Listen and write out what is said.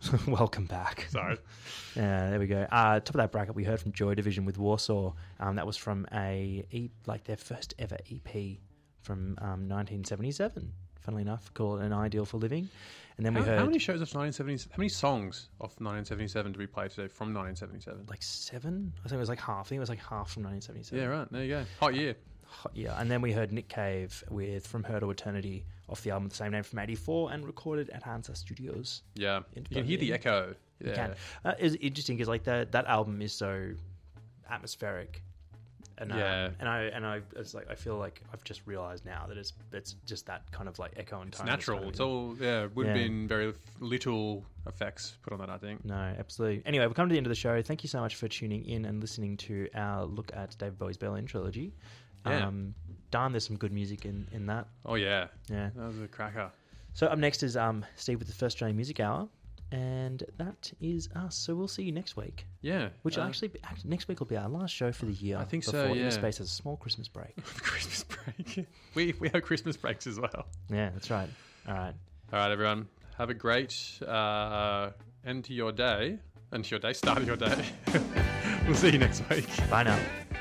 Welcome back. Sorry. There we go. Top of that bracket, we heard from Joy Division with Warsaw. That was from their first ever EP from 1977. Funnily enough, called "An Ideal for Living." And then we heard how many shows of 1977? How many songs of 1977 do we play today from 1977? like 7. I think it was like half. I think it was like half from 1977. Yeah, right. There you go. Hot year. Yeah, and then we heard Nick Cave with "From Her to Eternity" off the album with the same name from '84 and recorded at Hansa Studios. Yeah, in you can hear the echo. You Yeah. can. It's interesting because like that album is so atmospheric, and I it's like I feel like I've just realised now that it's just that kind of like echo and It's tone. natural. It's all would have been very little effects put on that, I think. No, absolutely. Anyway, we've come to the end of the show. Thank you so much for tuning in and listening to our look at David Bowie's Berlin trilogy. Yeah. Darn, there's some good music in that. Oh yeah, Yeah. that was a cracker. So up next is Steve with the First Australian Music Hour, and that is us. So we'll see you next week. Yeah, Which actually next week will be our last show for the year. I think so, before yeah. Interspace has a small Christmas break. Christmas break. we have Christmas breaks as well. Yeah, that's right. All right. All right, everyone. Have a great end to your day. Start of your day. We'll see you next week. Bye now.